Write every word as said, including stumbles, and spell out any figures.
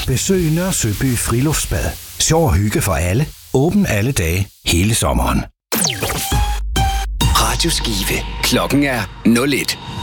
Besøg Nørre Søby Friluftsbad. Sjov og hygge for alle. Åben alle dage, hele sommeren. Radio Skive. Klokken er nul et.